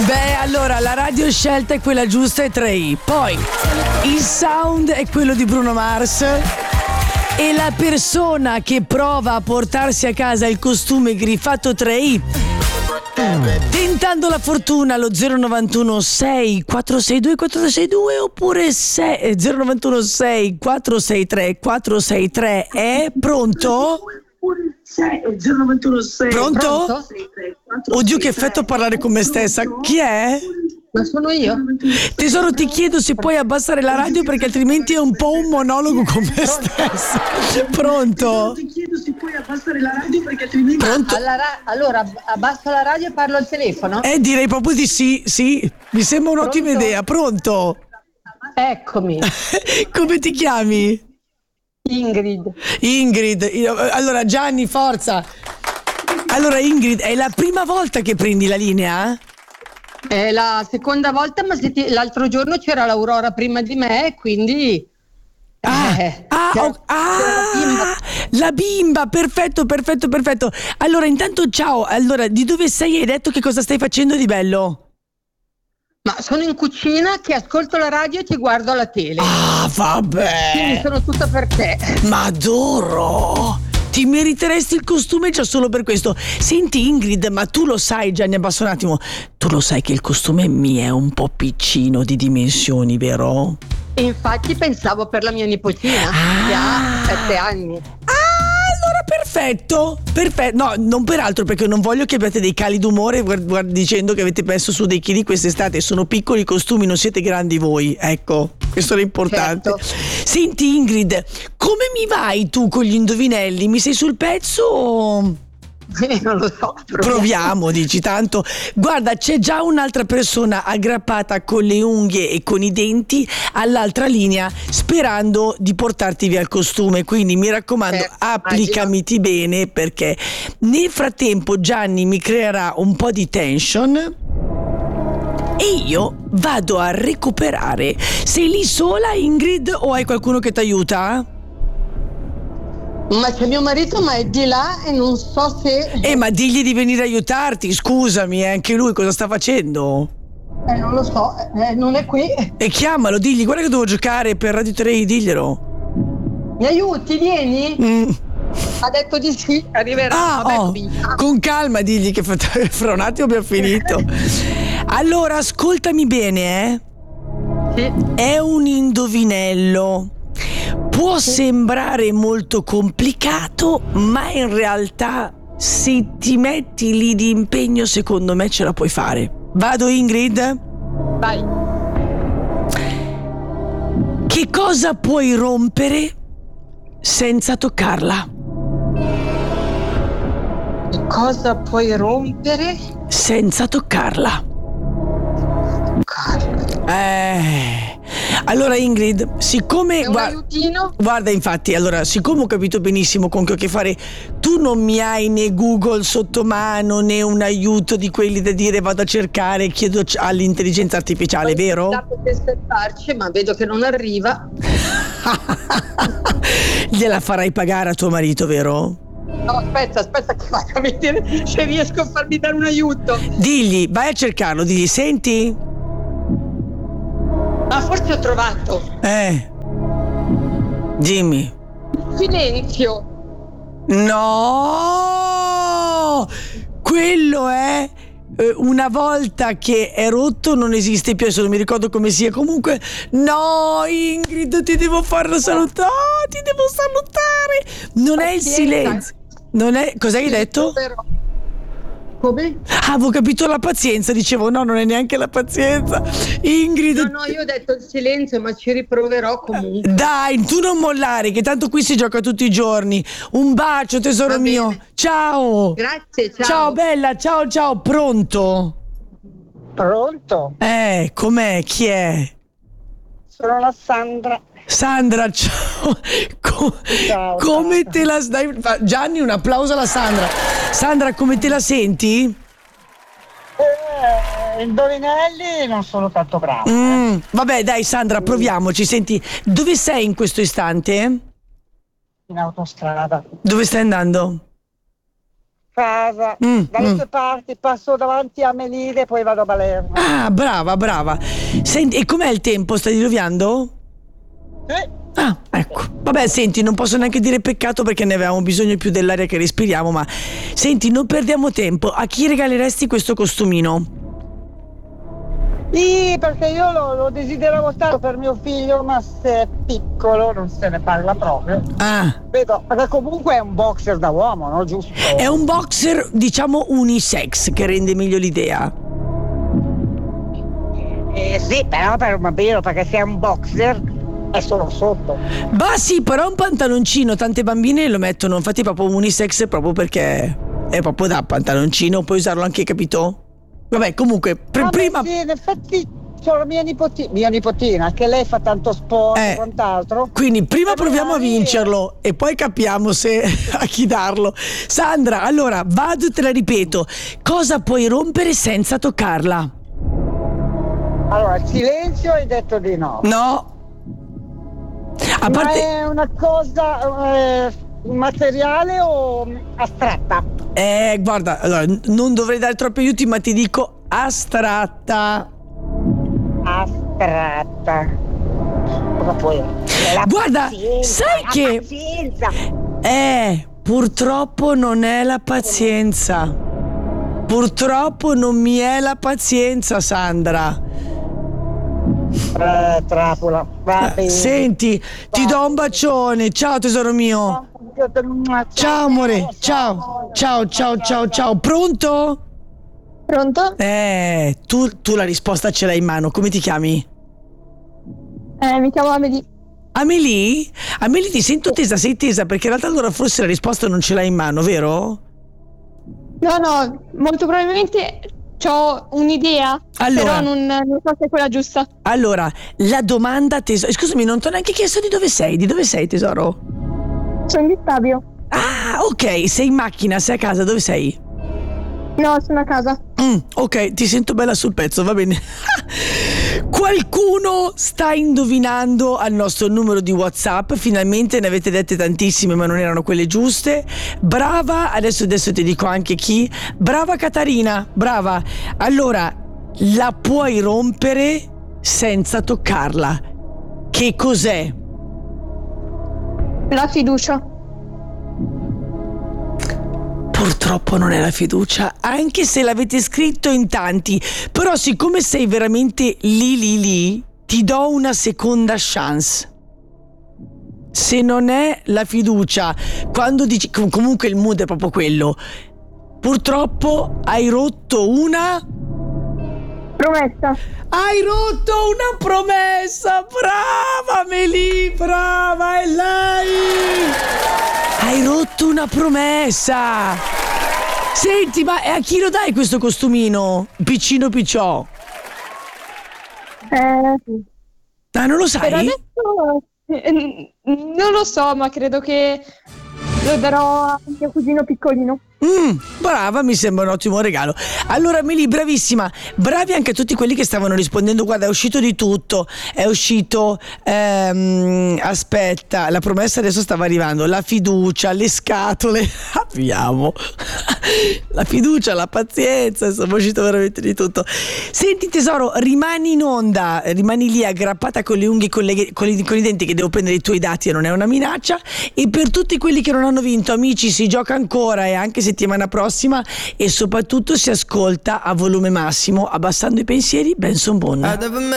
Beh, allora la radio scelta è quella giusta, è 3i. Poi il sound è quello di Bruno Mars. E la persona che prova a portarsi a casa il costume griffato 3i, tentando la fortuna allo 091 6 462 462 oppure 091 6 463 463. È pronto? Pronto? Oddio, che effetto parlare con me stessa. Chi è? Ma sono io. Tesoro, ti chiedo se puoi abbassare la radio perché altrimenti è un po' un monologo con me stessa. Pronto? Ti chiedo se puoi abbassare la radio perché altrimenti... Pronto? Allora abbassa la radio e parlo al telefono? Direi proprio di sì, sì. Mi sembra un'ottima idea. Pronto? Eccomi. Come ti chiami? Ingrid. Allora Gianni, forza. Allora Ingrid, è la prima volta che prendi la linea? È la seconda volta, ma l'altro giorno c'era l'Aurora prima di me, quindi... La bimba, perfetto. Allora, intanto ciao. Allora, di dove sei? Hai detto che cosa stai facendo di bello? Ma sono in cucina che ascolto la radio e ti guardo alla tele. Ah, vabbè. Quindi sono tutta per te. Ma adoro. Ti meriteresti il costume già solo per questo. Senti Ingrid, ma tu lo sai, Gianni, abbasso un attimo. Tu lo sai che il costume mi è un po' piccino di dimensioni, vero? Infatti pensavo per la mia nipotina, che ha 7 anni. Allora perfetto. No, non peraltro, perché non voglio che abbiate dei cali d'umore dicendo che avete messo su dei chili quest'estate. Sono piccoli i costumi, non siete grandi voi. Ecco, questo è l'importante. Certo. Senti Ingrid, come mi vai tu con gli indovinelli? Mi sei sul pezzo? Non lo so. Proviamo, dici tanto. Guarda, c'è già un'altra persona aggrappata con le unghie e con i denti all'altra linea, sperando di portarti via il costume. Quindi mi raccomando, applicamiti bene, perché nel frattempo Gianni mi creerà un po' di tension e io vado a recuperare. Sei lì sola, Ingrid, o hai qualcuno che ti aiuta? Ma c'è mio marito, ma è di là e non so se... Ma digli di venire a aiutarti, scusami, anche lui cosa sta facendo? Non lo so, non è qui. E chiamalo, digli, guarda che devo giocare per Radio 3, diglielo. Mi aiuti, vieni? Ha detto di sì, arriverà. Con calma, digli che fra un attimo abbiamo finito. Allora, ascoltami bene, Sì. È un indovinello. Può sembrare molto complicato, ma in realtà se ti metti lì di impegno, secondo me ce la puoi fare. Vado, Ingrid? Vai. Che cosa puoi rompere senza toccarla? Che cosa puoi rompere? Senza toccarla. Allora Ingrid, siccome un aiutino? Guarda, infatti, allora, siccome ho capito benissimo con che ho a che fare, tu non mi hai né Google sotto mano né un aiuto di quelli da dire vado a cercare, chiedo all'intelligenza artificiale, vero? Potesse farci, ma vedo che non arriva. Gliela farai pagare a tuo marito, vero? No, aspetta che vado a vedere se riesco a farmi dare un aiuto. Digli, vai a cercarlo, digli, senti? Ah, forse ho trovato. Dimmi. Silenzio. No! Quello è una volta che è rotto non esiste più, adesso non mi ricordo come sia. Comunque, no, Ingrid, ti devo farlo salutare. Ti devo salutare. Non è il silenzio. Non è. Cos'hai detto? Come? Avevo capito la pazienza, dicevo no, non è neanche la pazienza. Ingrid. No, io ho detto il silenzio, ma ci riproverò comunque. Dai, tu non mollare, che tanto qui si gioca tutti i giorni. Un bacio, tesoro mio. Ciao. Grazie, ciao. Ciao bella, ciao. Pronto? Pronto? Com'è? Chi è? Sono la Sandra. Sandra, ciao. Ciao, Come te la stai? Gianni, un applauso alla Sandra. Sandra, come te la senti? Indovinelli non sono tanto bravo. Vabbè, dai Sandra, proviamoci. Senti, dove sei in questo istante? In autostrada. Dove stai andando? casa, dalle tue parti, passo davanti a Melide e poi vado a Palermo. Ah, brava. Senti, e com'è il tempo? Sta diluviando? Sì. Ah, ecco. Vabbè, senti, non posso neanche dire peccato perché ne avevamo bisogno più dell'aria che respiriamo, ma senti, non perdiamo tempo. A chi regaleresti questo costumino? Sì, perché io lo desideravo tanto per mio figlio, ma se è piccolo non se ne parla proprio. Ah, Vedo, perché comunque è un boxer da uomo, no? Giusto? è un boxer, diciamo, unisex, che rende meglio l'idea. Sì, però per un bambino, perché se è un boxer è solo sotto. Bah sì, però un pantaloncino, tante bambine lo mettono, infatti proprio unisex proprio perché è proprio da pantaloncino, puoi usarlo anche, capito? Vabbè, comunque, prima... Sì, in effetti c'ho la mia nipotina, che lei fa tanto sport e quant'altro. Quindi prima E proviamo a magari- vincerlo e poi capiamo se a chi darlo. Sandra, allora vado e te la ripeto. Cosa puoi rompere senza toccarla? Allora, silenzio, hai detto di no. No. A Ma parte... è una cosa materiale o astratta? Guarda, allora, non dovrei dare troppi aiuti, ma ti dico astratta. Astratta. Cosa puoi? La Guarda, pazienza, sai la che... pazienza. Purtroppo non è la pazienza. Purtroppo non mi è la pazienza, Sandra. Trappola. Va bene. Senti, ti do un bacione. Ciao tesoro mio. Ciao amore. Ciao. Ciao. Pronto? Pronto? Tu la risposta ce l'hai in mano. Come ti chiami? Mi chiamo Amelie. Amelie? Amelie, ti sento tesa, sei tesa perché in realtà allora forse la risposta non ce l'hai in mano, vero? No, molto probabilmente ho un'idea, Allora. però non so se è quella giusta. Allora, la domanda tesoro... Scusami, non ti ho neanche chiesto di dove sei. Di dove sei, tesoro? Sono di Stabio. Ah, ok, sei in macchina, sei a casa, dove sei? No, sono a casa. Ok, ti sento bella sul pezzo, va bene. Qualcuno sta indovinando al nostro numero di WhatsApp. Finalmente ne avete dette tantissime, ma non erano quelle giuste. Brava, adesso ti dico anche chi. Brava Catarina, brava. Allora, la puoi rompere senza toccarla. Che cos'è? La fiducia. Purtroppo non è la fiducia, anche se l'avete scritto in tanti. Però siccome sei veramente lì, ti do una seconda chance. Se non è la fiducia, quando dici... Comunque il mood è proprio quello. Purtroppo hai rotto una... Promessa. Hai rotto una promessa! Brava Meli, brava, è lei! Hai rotto una promessa! Senti, ma a chi lo dai questo costumino? Piccino picciò? Ah, non lo Per sai? adesso non lo so, ma credo che lo darò a mio cugino piccolino. Brava, mi sembra un ottimo regalo. Allora Meli, bravissima. Bravi anche a tutti quelli che stavano rispondendo. Guarda, è uscito di tutto. È uscito aspetta, la promessa adesso stava arrivando. La fiducia, le scatole. Abbiamo la fiducia, la pazienza. Insomma, è uscito veramente di tutto. Senti tesoro, rimani in onda. Rimani lì aggrappata con le unghie, con i denti, che devo prendere i tuoi dati e non è una minaccia. E per tutti quelli che non hanno vinto, amici, si gioca ancora e anche settimana prossima, e soprattutto si ascolta a volume massimo, abbassando i pensieri. Benson Boone.